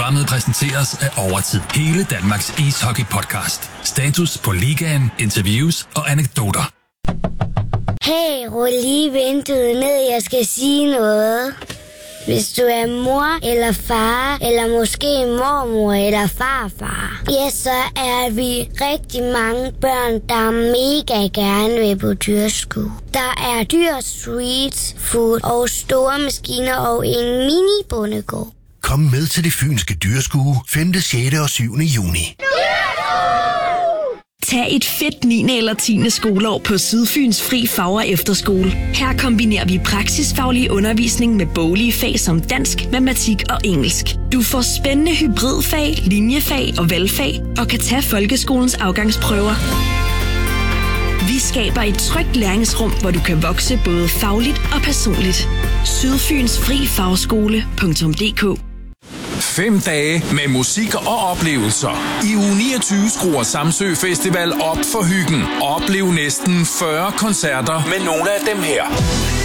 Programmet præsenteres af Overtid, hele Danmarks ishockey-podcast. Status på ligaen, interviews og anekdoter. Hey, rul lige vinduet ned, jeg skal sige noget. Hvis du er mor eller far, eller måske mormor eller farfar, ja, så er vi rigtig mange børn, der mega gerne vil på dyrskue. Der er dyr, street food og store maskiner og en mini-bondegård. Kom med til det fynske dyrskue 5., 6. og 7. juni. Tag et fedt 9. eller 10. skoleår på Sydfyns Fri Fag- og Efterskole. Her kombinerer vi praksisfaglig undervisning med boglige fag som dansk, matematik og engelsk. Du får spændende hybridfag, linjefag og valgfag og kan tage folkeskolens afgangsprøver. Vi skaber et trygt læringsrum, hvor du kan vokse både fagligt og personligt. Sydfyns Fri Fagskole.dk 5 dage med musik og oplevelser. I uge 29 skruer Samsø Festival op for hyggen. Oplev næsten 40 koncerter med nogle af dem her.